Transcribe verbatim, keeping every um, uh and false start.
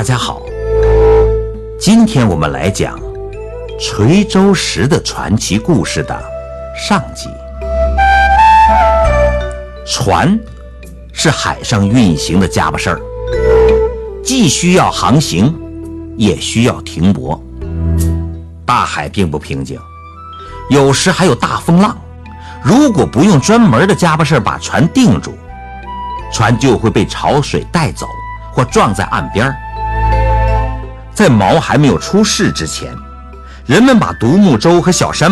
家好，今天我们来讲垂舟石的传奇故事的上集。船是海上运行的家伙事儿，既需要航行，也需要停泊。大海并不平静，有时还有大风浪，如果不用专门的家伙事儿把船定住，船就会被潮水带走或撞在岸边。在锚还没有出世之前，人们把独木舟和小舢